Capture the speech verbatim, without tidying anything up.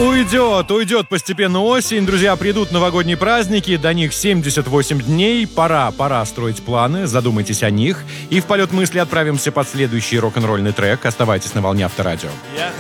Уйдет, уйдет постепенно осень. Друзья, придут новогодние праздники. До них семьдесят восемь дней. Пора, пора строить планы. Задумайтесь о них. И в полет мысли отправимся под следующий рок-н-ролльный трек. Оставайтесь на волне Авторадио. Я